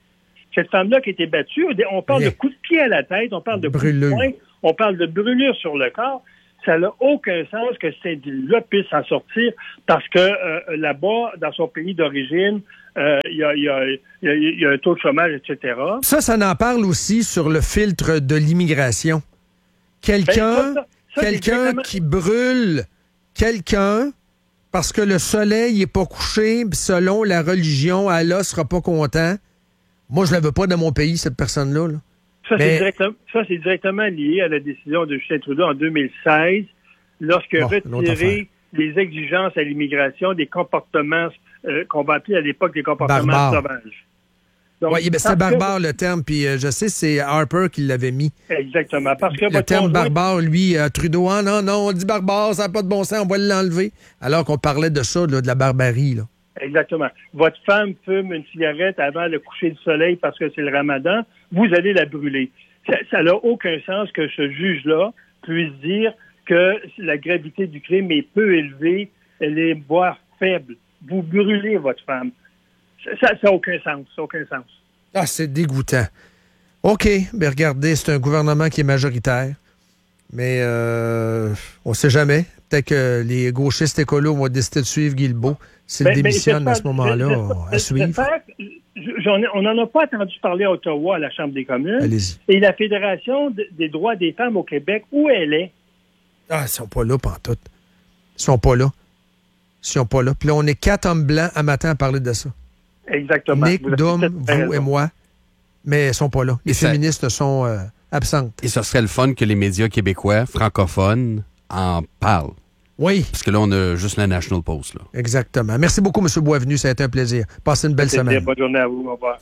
Cette femme-là qui a été battue, on parle de coups de pied à la tête, on parle de coups de poing, on parle de brûlure sur le corps. Ça n'a aucun sens que cet individu-là puisse s'en sortir parce que là-bas, dans son pays d'origine, il y a un taux de chômage, etc. Ça n'en parle aussi sur le filtre de l'immigration. Quelqu'un qui brûle quelqu'un parce que le soleil n'est pas couché, selon la religion, Allah sera pas content. Moi, je ne la veux pas dans mon pays, cette personne-là. Là. Ça, c'est directement lié à la décision de Justin Trudeau en 2016, lorsqu'il a retiré les exigences à l'immigration des comportements qu'on va appeler à l'époque des comportements sauvages. Oui, c'était barbare le terme, puis je sais, c'est Harper qui l'avait mis. Exactement. Parce que le terme barbare, lui, Trudeau, non, on dit barbare, ça n'a pas de bon sens, on va l'enlever. Alors qu'on parlait de ça, là, de la barbarie. Là. Exactement. Votre femme fume une cigarette avant le coucher du soleil parce que c'est le ramadan, vous allez la brûler. Ça n'a aucun sens que ce juge-là puisse dire que la gravité du crime est peu élevée, elle est voire faible. Vous brûlez votre femme. Ça n'a aucun sens. Ah, c'est dégoûtant. OK, mais regardez, c'est un gouvernement qui est majoritaire. Mais on ne sait jamais. Peut-être que les gauchistes écolos vont décider de suivre Guilbeault. S'il démissionne à ce moment-là, à suivre. On n'en a pas entendu parler à Ottawa, à la Chambre des communes. Allez-y. Et la Fédération des droits des femmes au Québec, où elle est? Ah, ils ne sont pas là, pantoute. Ils sont pas là. Puis là, on est 4 hommes blancs à matin à parler de ça. Exactement. Nick, Dom, vous et moi. Mais ils ne sont pas là. Les féministes sont absentes. Et ce serait le fun que les médias québécois francophones en parlent. Oui. Parce que là, on a juste la National Post. Là. Exactement. Merci beaucoup, M. Boisvenu. Ça a été un plaisir. Passez une belle semaine. Bonne journée à vous. Au revoir.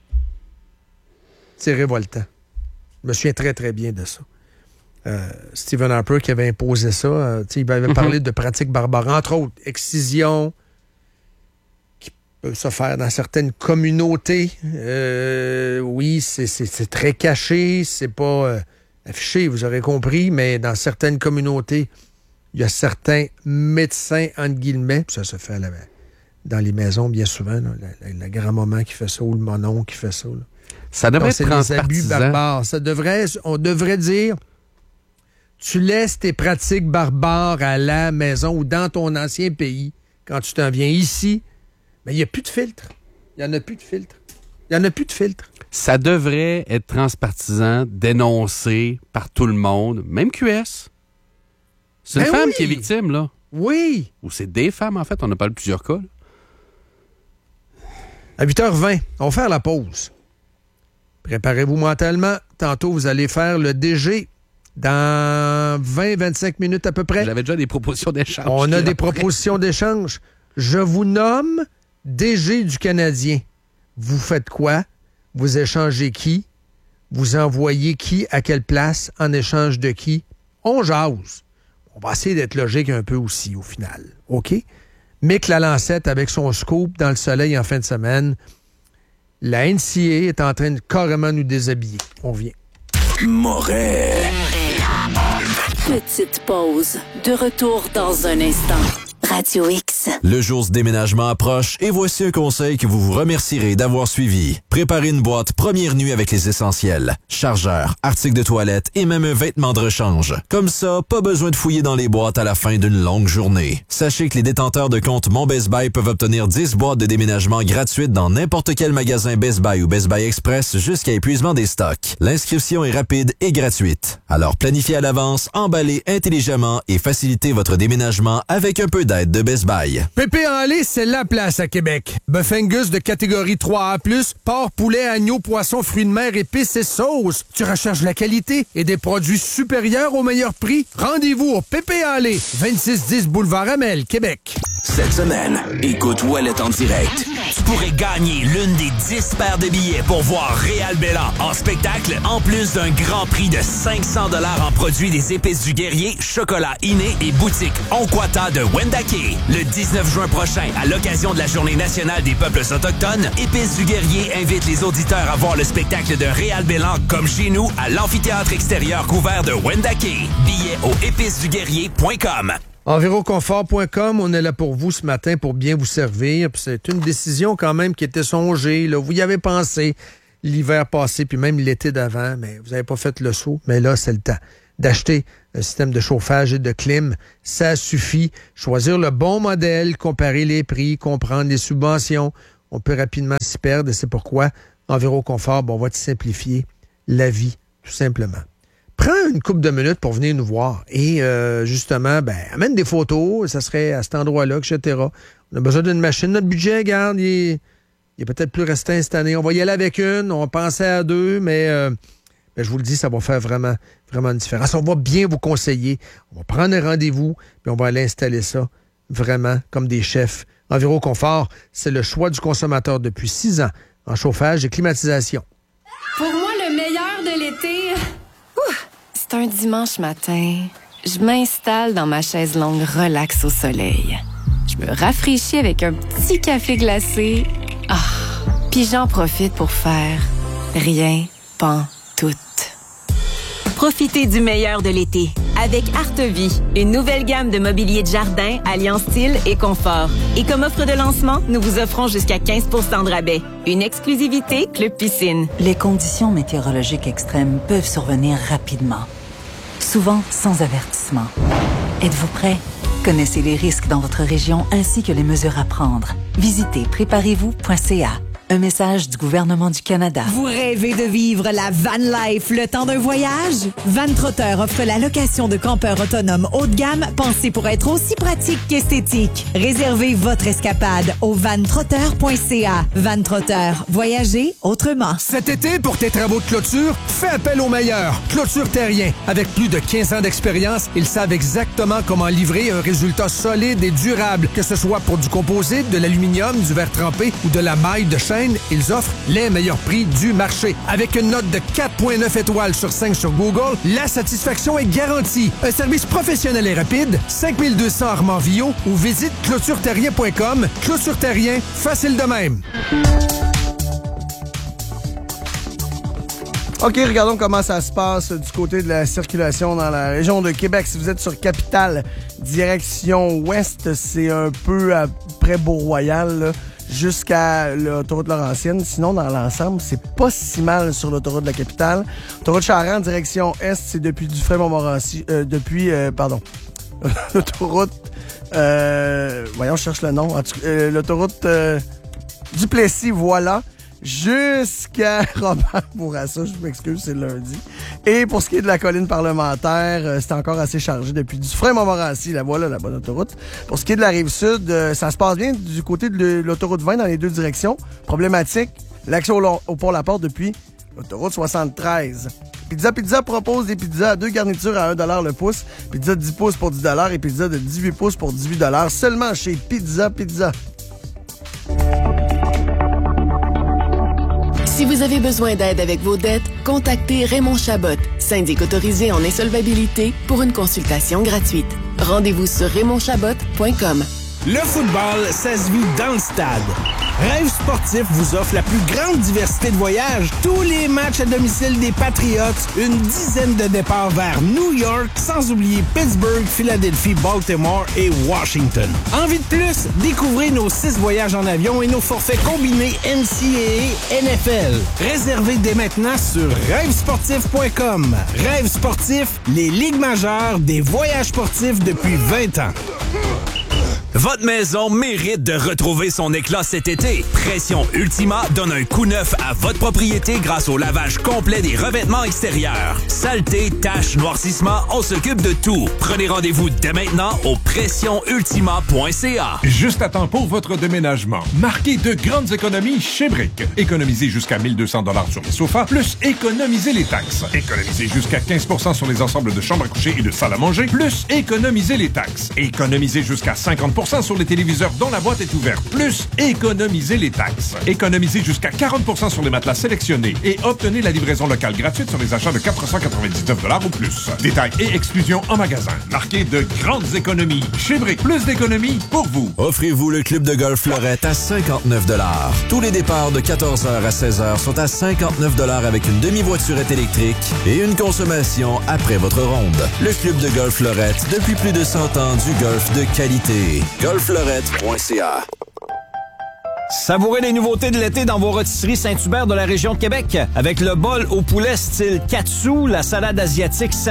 C'est révoltant. Je me souviens très, très bien de ça. Stephen Harper qui avait imposé ça. Il avait parlé de pratiques barbares. Entre autres, excision qui peut se faire dans certaines communautés. Oui, c'est très caché. C'est pas affiché, vous aurez compris. Mais dans certaines communautés, il y a certains médecins, entre guillemets, puis ça se fait dans les maisons bien souvent, là, la grand-maman qui fait ça ou le monon qui fait ça. Là. Ça devrait être des abus barbares. On devrait dire, tu laisses tes pratiques barbares à la maison ou dans ton ancien pays. Quand tu t'en viens ici, mais il n'y a plus de filtre. Il n'y en a plus de filtre. Ça devrait être transpartisan, dénoncé par tout le monde, même QS. C'est une femme qui est victime, là. Oui. Ou c'est des femmes, en fait. On a parlé de plusieurs cas. Là. À 8h20, on va faire la pause. Préparez-vous mentalement. Tantôt, vous allez faire le DG dans 20-25 minutes à peu près. Vous avez déjà des propositions d'échange. On a des propositions d'échange. Je vous nomme DG du Canadien. Vous faites quoi? Vous échangez qui? Vous envoyez qui à quelle place en échange de qui? On jase. On va essayer d'être logique un peu aussi, au final. OK? Mick Lalancette avec son scoop dans le soleil en fin de semaine. La NCA est en train de carrément nous déshabiller. On vient. Moret. Petite pause. De retour dans un instant. Radio X. Le jour du déménagement approche et voici un conseil que vous remercierez d'avoir suivi. Préparez une boîte première nuit avec les essentiels. Chargeurs, articles de toilette et même un vêtement de rechange. Comme ça, pas besoin de fouiller dans les boîtes à la fin d'une longue journée. Sachez que les détenteurs de compte Mon Best Buy peuvent obtenir 10 boîtes de déménagement gratuites dans n'importe quel magasin Best Buy ou Best Buy Express jusqu'à épuisement des stocks. L'inscription est rapide et gratuite. Alors planifiez à l'avance, emballez intelligemment et facilitez votre déménagement avec un peu d'aide de Best Buy. Pépé en lait, c'est la place à Québec. Bœuf Angus de catégorie 3A+, porc, poulet, agneau, poisson, fruits de mer, épices et sauces. Tu recherches la qualité et des produits supérieurs au meilleur prix? Rendez-vous au Pépé en lait, 2610 Boulevard Amel, Québec. Cette semaine, écoute Ouellet en direct. Tu pourrais gagner l'une des 10 paires de billets pour voir Réal Bélan en spectacle, en plus d'un grand prix de 500 $ en produits des Épices du Guerrier, chocolat inné et boutique Onkwata de Wendake. Le 19 juin prochain, à l'occasion de la Journée nationale des peuples autochtones, Épices du Guerrier invite les auditeurs à voir le spectacle de Réal Bélan comme chez nous à l'amphithéâtre extérieur couvert de Wendake. Billets au épisesduguerrier.com. Enviroconfort.com, on est là pour vous ce matin pour bien vous servir. Puis c'est une décision quand même qui était songée. Là. Vous y avez pensé. l'hiver passé, puis même l'été d'avant, mais vous n'avez pas fait le saut. Mais là, c'est le temps d'acheter un système de chauffage et de clim. Ça suffit. Choisir le bon modèle, comparer les prix, comprendre les subventions. On peut rapidement s'y perdre et c'est pourquoi Enviroconfort, on va te simplifier la vie, tout simplement. Prends une couple de minutes pour venir nous voir et justement, amène des photos, ça serait à cet endroit-là, etc. On a besoin d'une machine. Notre budget, regarde, il est peut-être plus restreint cette année. On va y aller avec une, on va penser à deux, mais je vous le dis, ça va faire vraiment, vraiment une différence. On va bien vous conseiller. On va prendre un rendez-vous, puis on va aller installer ça vraiment comme des chefs. Enviroconfort, c'est le choix du consommateur depuis 6 ans en chauffage et climatisation. Pour moi, le meilleur de l'été, c'est un dimanche matin. Je m'installe dans ma chaise longue relax au soleil. Je me rafraîchis avec un petit café glacé. Puis j'en profite pour faire rien, pantoute. Profitez du meilleur de l'été avec Artevie, une nouvelle gamme de mobilier de jardin alliant style et confort. Et comme offre de lancement, nous vous offrons jusqu'à 15 % de rabais. Une exclusivité Club Piscine. Les conditions météorologiques extrêmes peuvent survenir rapidement, souvent sans avertissement. Êtes-vous prêt? Connaissez les risques dans votre région ainsi que les mesures à prendre. Visitez préparez-vous.ca. Un message du gouvernement du Canada. Vous rêvez de vivre la van life le temps d'un voyage? Vantrotter offre la location de campeurs autonomes haut de gamme pensés pour être aussi pratique qu'esthétique. Réservez votre escapade au vantrotter.ca. Vantrotter, voyagez autrement. Cet été, pour tes travaux de clôture, fais appel aux meilleurs. Clôture Terrien. Avec plus de 15 ans d'expérience, ils savent exactement comment livrer un résultat solide et durable. Que ce soit pour du composite, de l'aluminium, du verre trempé ou de la maille de chêne, ils offrent les meilleurs prix du marché. Avec une note de 4,9 étoiles sur 5 sur Google, la satisfaction est garantie. Un service professionnel et rapide, 5200 Armand-Villot ou visite clôtureterrien.com. Clôture Terrien, facile de même. OK, regardons comment ça se passe du côté de la circulation dans la région de Québec. Si vous êtes sur Capitale, direction ouest, c'est un peu après Beau-Royal, là, jusqu'à l'autoroute Laurentienne. Sinon, dans l'ensemble, c'est pas si mal sur l'autoroute de la Capitale. L'autoroute Charente, direction est, c'est depuis Dufresne-Montmorency. L'autoroute... voyons, je cherche le nom. L'autoroute Duplessis, voilà. Jusqu'à Robert Bourassa, je m'excuse, c'est lundi. Et pour ce qui est de la colline parlementaire, c'est encore assez chargé depuis Dufresne-Montmorency, la voilà, la bonne autoroute. Pour ce qui est de la Rive-Sud, ça se passe bien du côté de l'autoroute 20 dans les deux directions. Problématique, l'accès au pont-la-porte depuis l'autoroute 73. Pizza propose des pizzas à 2 garnitures à 1$ le pouce, pizza de 10 pouces pour 10$ et pizza de 18 pouces pour 18$ seulement chez Pizza. Si vous avez besoin d'aide avec vos dettes, contactez Raymond Chabot, syndic autorisé en insolvabilité, pour une consultation gratuite. Rendez-vous sur raymondchabot.com. Le football, ça se vit dans le stade. Rêve Sportif vous offre la plus grande diversité de voyages. Tous les matchs à domicile des Patriots, une dizaine de départs vers New York, sans oublier Pittsburgh, Philadelphie, Baltimore et Washington. Envie de plus? Découvrez nos 6 voyages en avion et nos forfaits combinés NCAA NFL. Réservez dès maintenant sur rêvesportif.com. Rêve Sportif, les ligues majeures des voyages sportifs depuis 20 ans. Votre maison mérite de retrouver son éclat cet été. Pression Ultima donne un coup neuf à votre propriété grâce au lavage complet des revêtements extérieurs. Saleté, taches, noircissement, on s'occupe de tout. Prenez rendez-vous dès maintenant au pressionultima.ca. Juste à temps pour votre déménagement. Marquez de grandes économies chez Brick. Économisez jusqu'à 1 200 $ sur les sofas, plus économisez les taxes. Économisez jusqu'à 15 % sur les ensembles de chambres à coucher et de salles à manger, plus économisez les taxes. Économisez jusqu'à 50 % sur les téléviseurs dont la boîte est ouverte, plus économisez les taxes. Économisez jusqu'à 40 % sur les matelas sélectionnés et obtenez la livraison locale gratuite sur les achats de 499 $ ou plus. Détails et exclusions en magasin. Marquez de grandes économies. Chez Brick, plus d'économies pour vous. Offrez-vous le club de golf Fleurette à 59 $. Tous les départs de 14h à 16h sont à 59 $ avec une demi-voiturette électrique et une consommation après votre ronde. Le club de golf Fleurette, depuis plus de 100 ans, du golf de qualité. golffleurette.ca. Savourez les nouveautés de l'été dans vos rôtisseries Saint-Hubert de la région de Québec. Avec le bol au poulet style katsu, la salade asiatique